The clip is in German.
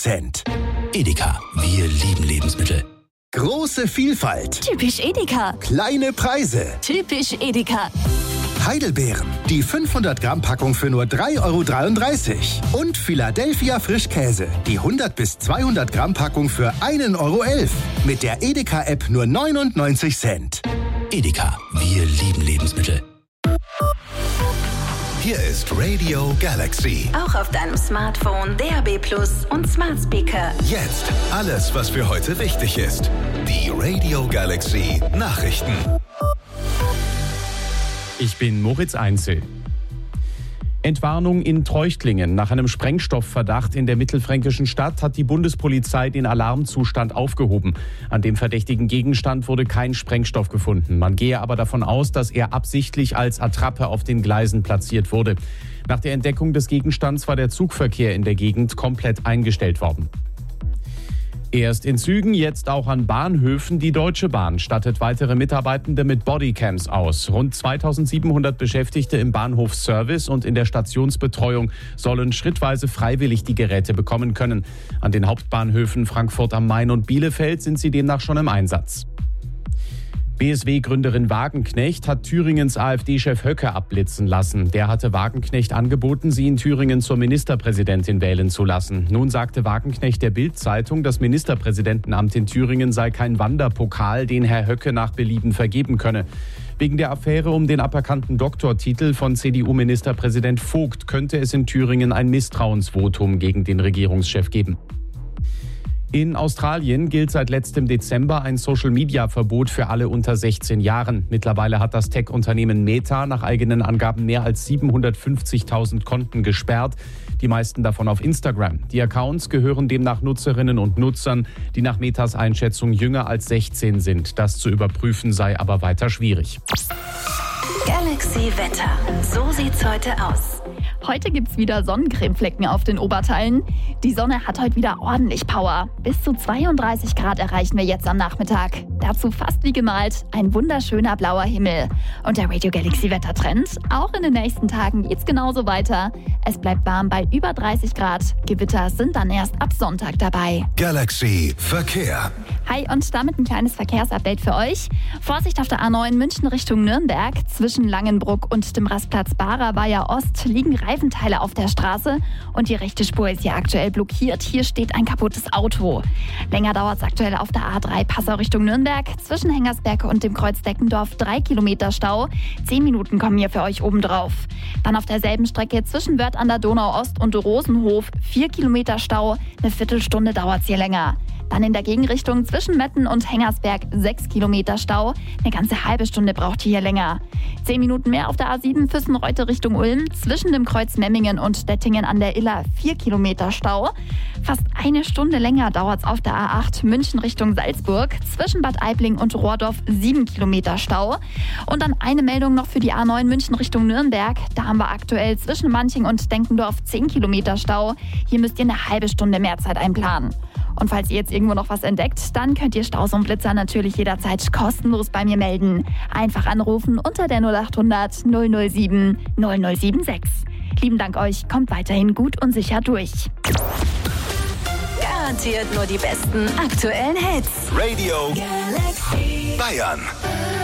Cent. Edeka, wir lieben Lebensmittel. Große Vielfalt. Typisch Edeka. Kleine Preise. Typisch Edeka. Heidelbeeren, die 500 Gramm Packung für nur 3,33 €. Und Philadelphia Frischkäse, die 100 bis 200 Gramm Packung für 1,11 €. Mit der Edeka-App nur 99 Cent. Edeka, wir lieben Lebensmittel. Hier ist Radio Galaxy. Auch auf deinem Smartphone, DAB+ und Smart Speaker. Jetzt alles, was für heute wichtig ist. Die Radio Galaxy Nachrichten. Ich bin Moritz Einzel. Entwarnung in Treuchtlingen. Nach einem Sprengstoffverdacht in der mittelfränkischen Stadt hat die Bundespolizei den Alarmzustand aufgehoben. An dem verdächtigen Gegenstand wurde kein Sprengstoff gefunden. Man gehe aber davon aus, dass er absichtlich als Attrappe auf den Gleisen platziert wurde. Nach der Entdeckung des Gegenstands war der Zugverkehr in der Gegend komplett eingestellt worden. Erst in Zügen, jetzt auch an Bahnhöfen. Die Deutsche Bahn stattet weitere Mitarbeitende mit Bodycams aus. Rund 2700 Beschäftigte im Bahnhofsservice und in der Stationsbetreuung sollen schrittweise freiwillig die Geräte bekommen können. An den Hauptbahnhöfen Frankfurt am Main und Bielefeld sind sie demnach schon im Einsatz. BSW-Gründerin Wagenknecht hat Thüringens AfD-Chef Höcke abblitzen lassen. Der hatte Wagenknecht angeboten, sie in Thüringen zur Ministerpräsidentin wählen zu lassen. Nun sagte Wagenknecht der Bild-Zeitung, das Ministerpräsidentenamt in Thüringen sei kein Wanderpokal, den Herr Höcke nach Belieben vergeben könne. Wegen der Affäre um den aberkannten Doktortitel von CDU-Ministerpräsident Vogt könnte es in Thüringen ein Misstrauensvotum gegen den Regierungschef geben. In Australien gilt seit letztem Dezember ein Social-Media-Verbot für alle unter 16 Jahren. Mittlerweile hat das Tech-Unternehmen Meta nach eigenen Angaben mehr als 750.000 Konten gesperrt, die meisten davon auf Instagram. Die Accounts gehören demnach Nutzerinnen und Nutzern, die nach Metas Einschätzung jünger als 16 sind. Das zu überprüfen sei aber weiter schwierig. Galaxy Wetter. So sieht's heute aus. Heute gibt's wieder Sonnencremeflecken auf den Oberteilen. Die Sonne hat heute wieder ordentlich Power. Bis zu 32 Grad erreichen wir jetzt am Nachmittag. Dazu fast wie gemalt ein wunderschöner blauer Himmel. Und der Radio Galaxy Wettertrend? Auch in den nächsten Tagen geht's genauso weiter. Es bleibt warm bei über 30 Grad. Gewitter sind dann erst ab Sonntag dabei. Galaxy Verkehr. Hi und damit ein kleines Verkehrsupdate für euch. Vorsicht auf der A9 München Richtung Nürnberg. Zwischen Langenbruck und dem Rastplatz Barer-Weiher Ost liegen Reifenteile auf der Straße und die rechte Spur ist hier aktuell blockiert. Hier steht ein kaputtes Auto. Länger dauert es aktuell auf der A3 Passau Richtung Nürnberg. Zwischen Hengersberg und dem Kreuz Deckendorf 3 Kilometer Stau. 10 Minuten kommen hier für euch obendrauf. Dann auf derselben Strecke zwischen Wörth an der Donau Ost und Rosenhof 4 Kilometer Stau. Eine Viertelstunde dauert es hier länger. Dann in der Gegenrichtung zwischen Metten und Hengersberg 6 Kilometer Stau. Eine ganze halbe Stunde braucht ihr hier länger. 10 Minuten mehr auf der A7 Füssen-Reute Richtung Ulm. Zwischen dem Kreuz Memmingen und Dettingen an der Iller 4 Kilometer Stau. Fast eine Stunde länger dauert es auf der A8 München Richtung Salzburg. Zwischen Bad Aibling und Rohrdorf 7 Kilometer Stau. Und dann eine Meldung noch für die A9 München Richtung Nürnberg. Da haben wir aktuell zwischen Manching und Denkendorf 10 Kilometer Stau. Hier müsst ihr eine halbe Stunde mehr Zeit einplanen. Und falls ihr jetzt irgendwo noch was entdeckt, dann könnt ihr Staus und Blitzer natürlich jederzeit kostenlos bei mir melden. Einfach anrufen unter der 0800 007 0076. Lieben Dank euch, kommt weiterhin gut und sicher durch. Garantiert nur die besten aktuellen Hits. Radio Galaxy Bayern.